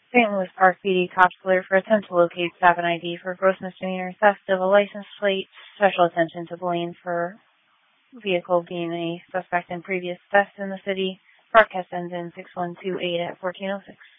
St. Louis Park PD cops cleared for attempt to locate stop and ID for gross misdemeanor theft of a license plate. Special attention to Blaine for vehicle being a suspect in previous thefts in the city. Broadcast ends in 6128 at 1406.